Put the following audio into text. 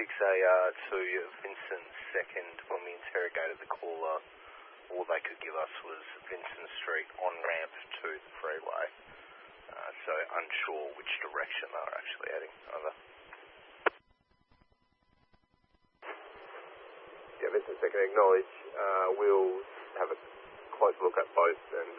6AR to Vincent second when we interrogated the caller. All they could give us was Vincent Street on-ramp to the freeway. So unsure which direction they were actually heading. Over. Yeah, Vincent second, acknowledge. We'll have a close look at both and